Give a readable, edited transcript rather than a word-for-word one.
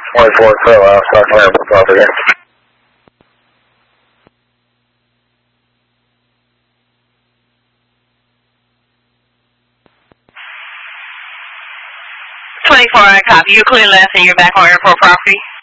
24 Carlisle, South Carolina property. 24, I copy. You're clear left and you're back on airport property.